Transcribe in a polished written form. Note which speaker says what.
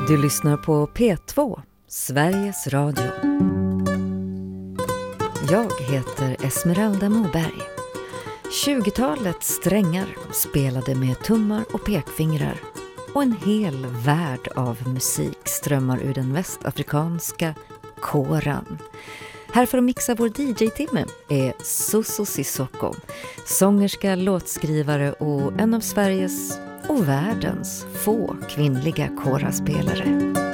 Speaker 1: Du lyssnar på P2, Sveriges Radio. Jag heter Esmeralda Moberg. 20-talets strängar spelade med tummar och pekfingrar och en hel värld av musik strömmar ur den västafrikanska koran. Här för att mixa vår DJ-timme är Suso Sissoko, sångerska, låtskrivare och en av Sveriges och världens få kvinnliga koraspelare.